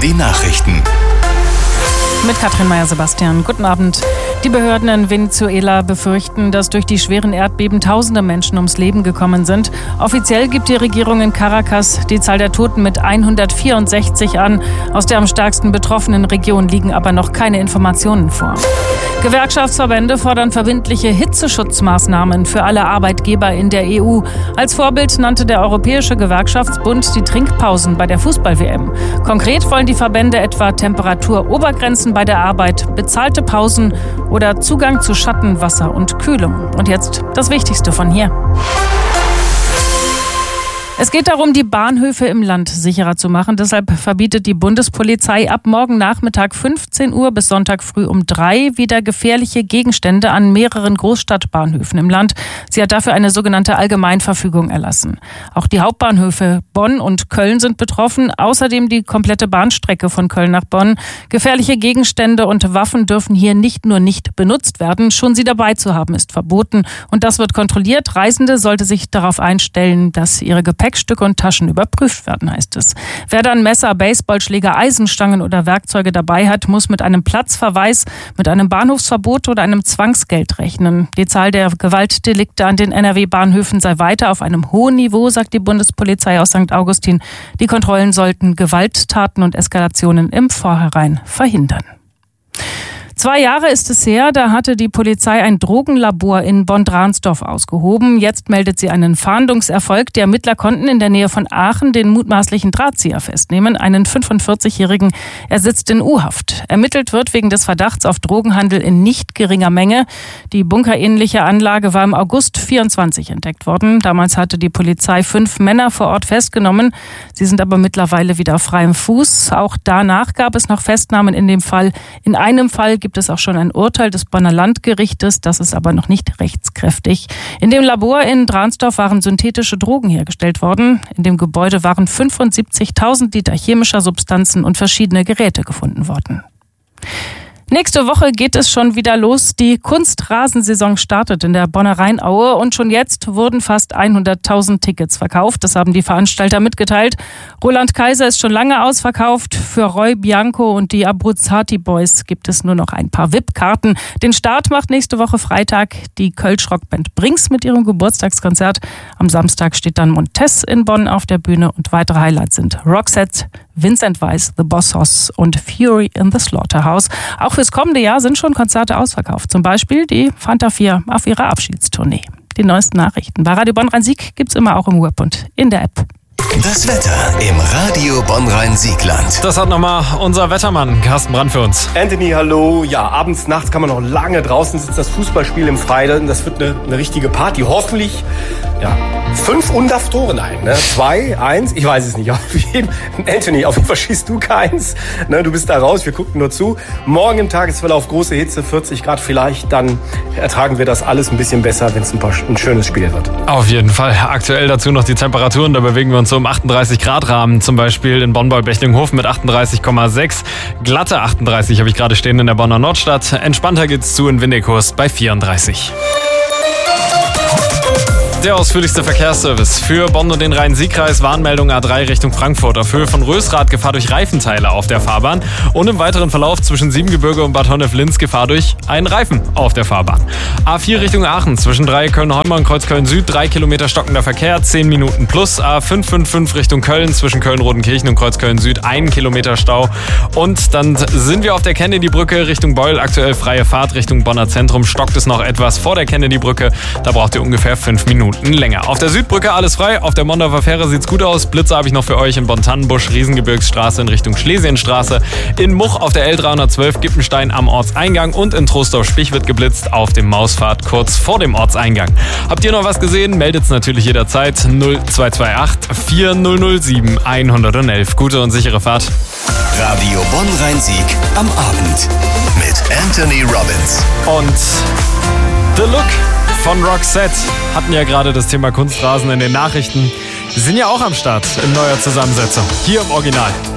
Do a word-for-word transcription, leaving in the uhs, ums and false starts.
die Nachrichten. Mit Katrin Meyer-Sebastian. Guten Abend. Die Behörden in Venezuela befürchten, dass durch die schweren Erdbeben tausende Menschen ums Leben gekommen sind. Offiziell gibt die Regierung in Caracas die Zahl der Toten mit hundertvierundsechzig an. Aus der am stärksten betroffenen Region liegen aber noch keine Informationen vor. Gewerkschaftsverbände fordern verbindliche Hitzeschutzmaßnahmen für alle Arbeitgeber in der E U. Als Vorbild nannte der Europäische Gewerkschaftsbund die Trinkpausen bei der Fußball-W M. Konkret wollen die Verbände etwa Temperaturobergrenzen bei der Arbeit, bezahlte Pausen oder Zugang zu Schatten, Wasser und Kühlung. Und jetzt das Wichtigste von hier. Es geht darum, die Bahnhöfe im Land sicherer zu machen. Deshalb verbietet die Bundespolizei ab morgen Nachmittag fünfzehn Uhr bis Sonntag früh um drei wieder gefährliche Gegenstände an mehreren Großstadtbahnhöfen im Land. Sie hat dafür eine sogenannte Allgemeinverfügung erlassen. Auch die Hauptbahnhöfe Bonn und Köln sind betroffen. Außerdem die komplette Bahnstrecke von Köln nach Bonn. Gefährliche Gegenstände und Waffen dürfen hier nicht nur nicht benutzt werden. Schon sie dabei zu haben ist verboten. Und das wird kontrolliert. Reisende sollte sich darauf einstellen, dass ihre Gepäck Gepäckstücke und Taschen überprüft werden, heißt es. Wer dann Messer, Baseballschläger, Eisenstangen oder Werkzeuge dabei hat, muss mit einem Platzverweis, mit einem Bahnhofsverbot oder einem Zwangsgeld rechnen. Die Zahl der Gewaltdelikte an den N R W-Bahnhöfen sei weiter auf einem hohen Niveau, sagt die Bundespolizei aus Sankt Augustin. Die Kontrollen sollten Gewalttaten und Eskalationen im Vorhinein verhindern. Zwei Jahre ist es her, da hatte die Polizei ein Drogenlabor in Bonn-Dransdorf ausgehoben. Jetzt meldet sie einen Fahndungserfolg. Die Ermittler konnten in der Nähe von Aachen den mutmaßlichen Drahtzieher festnehmen, einen fünfundvierzigjährigen. Er sitzt in U-Haft. Ermittelt wird wegen des Verdachts auf Drogenhandel in nicht geringer Menge. Die bunkerähnliche Anlage war im August vierundzwanzig entdeckt worden. Damals hatte die Polizei fünf Männer vor Ort festgenommen. Sie sind aber mittlerweile wieder auf freiem Fuß. Auch danach gab es noch Festnahmen in dem Fall. In einem Fall gibt es auch schon ein Urteil des Bonner Landgerichtes, das ist aber noch nicht rechtskräftig. In dem Labor in Dransdorf waren synthetische Drogen hergestellt worden. In dem Gebäude waren fünfundsiebzigtausend Liter chemischer Substanzen und verschiedene Geräte gefunden worden. Nächste Woche geht es schon wieder los. Die Kunstrasensaison startet in der Bonner Rheinaue und schon jetzt wurden fast hunderttausend Tickets verkauft. Das haben die Veranstalter mitgeteilt. Roland Kaiser ist schon lange ausverkauft. Für Roy Bianco und die Abruzzati Boys gibt es nur noch ein paar V I P-Karten. Den Start macht nächste Woche Freitag die Kölsch-Rockband Brings mit ihrem Geburtstagskonzert. Am Samstag steht dann Montez in Bonn auf der Bühne und weitere Highlights sind Roxette, Vincent Weiss, The Boss Hoss und Fury in the Slaughterhouse. Auch fürs kommende Jahr sind schon Konzerte ausverkauft. Zum Beispiel die Fanta vier auf ihrer Abschiedstournee. Die neuesten Nachrichten bei Radio Bonn-Rhein-Sieg gibt's immer auch im Web und in der App. Das Wetter im Radio Bonn-Rhein-Siegland. Das hat nochmal unser Wettermann Carsten Brandt für uns. Anthony, hallo. Ja, abends, nachts kann man noch lange draußen sitzen. Das Fußballspiel im Freien, das wird eine, eine richtige Party. Hoffentlich, ja, fünf Undaf-Tore, nein, ne? Zwei, eins, ich weiß es nicht. Auf jeden, Anthony, auf jeden Fall schießt du keins. Ne? Du bist da raus, wir gucken nur zu. Morgen im Tagesverlauf große Hitze, vierzig Grad vielleicht. Dann ertragen wir das alles ein bisschen besser, wenn es ein, paar, ein schönes Spiel wird. Auf jeden Fall. Aktuell dazu noch die Temperaturen. Da bewegen wir uns so im achtunddreißig Grad Rahmen. Zum Beispiel in Bonn-Bechlinghofen mit achtunddreißig Komma sechs. Glatte achtunddreißig habe ich gerade stehen in der Bonner Nordstadt. Entspannter geht's zu in Windighurst bei vierunddreißig. Der ausführlichste Verkehrsservice für Bonn und den Rhein-Sieg-Kreis. Warnmeldung A drei Richtung Frankfurt. Auf Höhe von Rösrath Gefahr durch Reifenteile auf der Fahrbahn. Und im weiteren Verlauf zwischen Siebengebirge und Bad Honnef-Linz Gefahr durch einen Reifen auf der Fahrbahn. A vier Richtung Aachen zwischen Dreiecköln-Holmer und Kreuzköln-Süd. Drei Kilometer stockender Verkehr, zehn Minuten plus. A fünf fünf fünf Richtung Köln zwischen Köln-Rodenkirchen und Kreuzköln-Süd. Ein Kilometer Stau. Und dann sind wir auf der Kennedy-Brücke Richtung Beul. Aktuell freie Fahrt Richtung Bonner Zentrum. Stockt es noch etwas vor der Kennedy-Brücke. Da braucht ihr ungefähr fünf Minuten länger. Auf der Südbrücke alles frei, auf der Mondorfer Fähre sieht's gut aus. Blitze habe ich noch für euch in Bonn-Tannenbusch, Riesengebirgsstraße in Richtung Schlesienstraße. In Much auf der L dreihundertzwölf Gippenstein am Ortseingang und in Trostorf-Spich wird geblitzt auf dem Mausfahrt kurz vor dem Ortseingang. Habt ihr noch was gesehen? Meldet's natürlich jederzeit null zwei zwei acht vier null null sieben eins eins eins. Gute und sichere Fahrt. Radio Bonn-Rhein-Sieg am Abend mit Anthony Robbins. Und The Look von Roxette hatten ja gerade das Thema Kunstrasen in den Nachrichten. Sie sind ja auch am Start in neuer Zusammensetzung. Hier im Original.